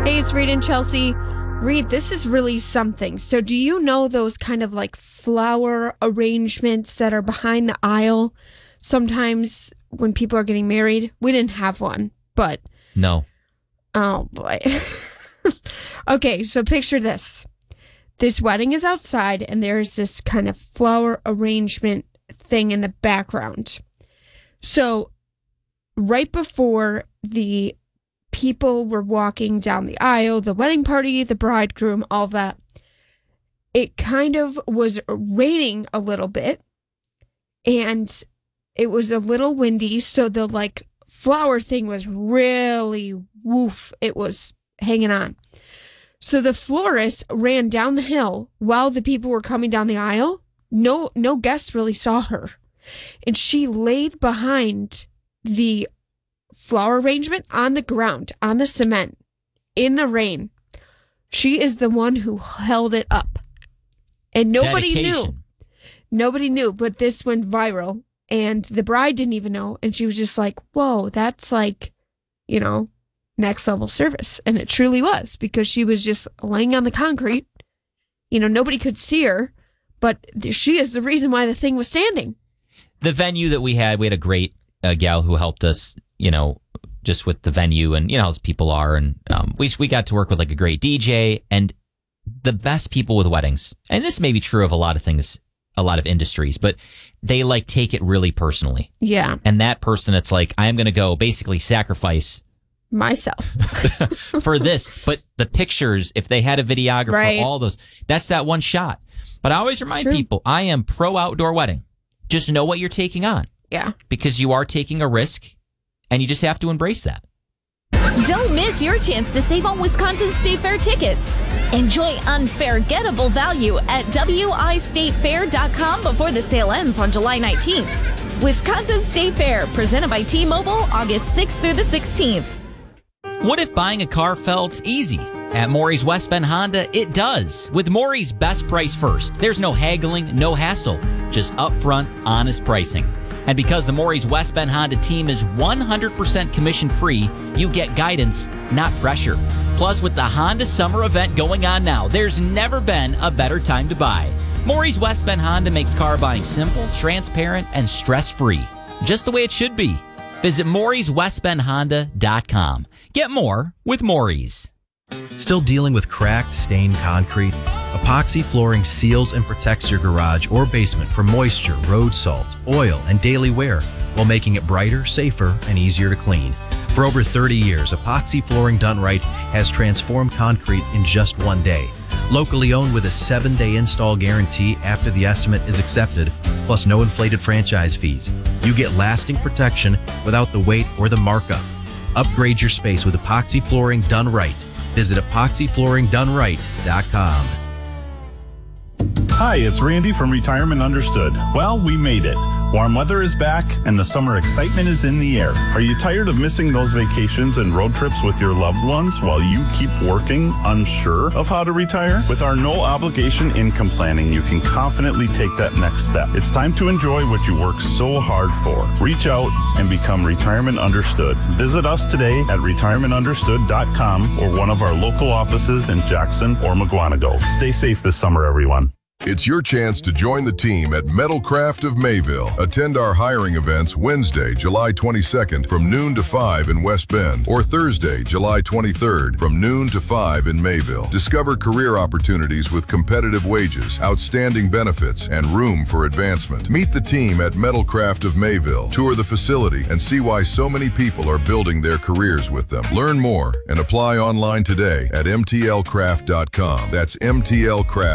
Hey, it's Reed and Chelsea. Reed, this is really something. So do you know those kind of like flower arrangements that are behind the aisle? Sometimes when people are getting married, we didn't have one, but... No. Oh, boy. Okay, so picture this. This wedding is outside, and there's this kind of flower arrangement thing in the background. So right before the people were walking down the aisle, the wedding party, the bridegroom, all that, it kind of was raining a little bit, and it was a little windy, so the like flower thing was really woof. It was hanging on. So the florist ran down the hill while the people were coming down the aisle. No guests really saw her. And she laid behind the flower arrangement on the ground, on the cement, in the rain. She is the one who held it up. And nobody knew. Nobody knew, but this went viral. And the bride didn't even know. And she was just like, whoa, that's like, next level service. And it truly was, because she was just laying on the concrete. Nobody could see her, but she is the reason why the thing was standing. The venue that we had a great gal who helped us, just with the venue and, how people are. And we got to work with like a great DJ and the best people with weddings. And this may be true of a lot of things, a lot of industries, but they like take it really personally. Yeah. And that person, it's like, I am going to go basically sacrifice myself for this. But the pictures, if they had a videographer, right, all those, that's that one shot. But I always remind people, I am pro outdoor wedding. Just know what you're taking on. Yeah. Because you are taking a risk and you just have to embrace that. Don't miss your chance to save on Wisconsin State Fair tickets. Enjoy unfair gettable value at wistatefair.com before the sale ends on July 19th. Wisconsin State Fair, presented by T-Mobile, August 6th through the 16th. What if buying a car felt easy? At Maury's West Bend Honda, it does. With Maury's Best Price First, there's no haggling, no hassle, just upfront, honest pricing. And because the Maury's West Bend Honda team is 100% commission-free, you get guidance, not pressure. Plus, with the Honda Summer event going on now, there's never been a better time to buy. Maury's West Bend Honda makes car buying simple, transparent, and stress-free. Just the way it should be. Visit Maury'sWestBendHonda.com. Get more with Maury's. Still dealing with cracked, stained concrete? Epoxy flooring seals and protects your garage or basement from moisture, road salt, oil, and daily wear, while making it brighter, safer, and easier to clean. For over 30 years, Epoxy Flooring Done Right has transformed concrete in just one day. Locally owned with a 7-day install guarantee after the estimate is accepted, plus no inflated franchise fees. You get lasting protection without the weight or the markup. Upgrade your space with Epoxy Flooring Done Right. Visit epoxyflooringdoneright.com. Hi, it's Randy from Retirement Understood. Well, we made it. Warm weather is back and the summer excitement is in the air. Are you tired of missing those vacations and road trips with your loved ones while you keep working, unsure of how to retire? With our no obligation income planning, you can confidently take that next step. It's time to enjoy what you work so hard for. Reach out and become Retirement Understood. Visit us today at retirementunderstood.com or one of our local offices in Jackson or Mukwonago. Stay safe this summer, everyone. It's your chance to join the team at Metalcraft of Mayville. Attend our hiring events Wednesday, July 22nd from noon to 5 in West Bend, or Thursday, July 23rd from noon to 5 in Mayville. Discover career opportunities with competitive wages, outstanding benefits, and room for advancement. Meet the team at Metalcraft of Mayville. Tour the facility and see why so many people are building their careers with them. Learn more and apply online today at mtlcraft.com. That's mtlcraft.com.